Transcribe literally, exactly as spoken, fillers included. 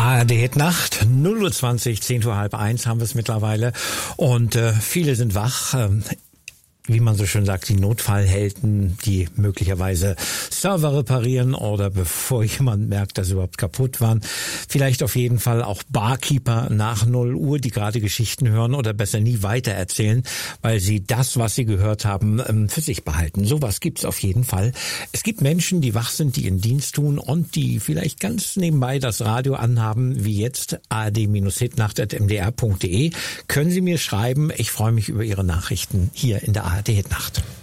A R D Nacht, null Uhr zwanzig, zehn vor halb eins haben wir es mittlerweile und äh, viele sind wach. Ähm, wie man so schön sagt, die Notfallhelden, die möglicherweise Server reparieren oder bevor jemand merkt, dass sie überhaupt kaputt waren. Vielleicht auf jeden Fall auch Barkeeper nach null Uhr, die gerade Geschichten hören oder besser nie weitererzählen, weil sie das, was sie gehört haben, für sich behalten. Sowas gibt's auf jeden Fall. Es gibt Menschen, die wach sind, die ihren Dienst tun und die vielleicht ganz nebenbei das Radio anhaben, wie jetzt A R D Hitnacht at m d r punkt d e. Können Sie mir schreiben? Ich freue mich über Ihre Nachrichten hier in der A R D Hitnacht.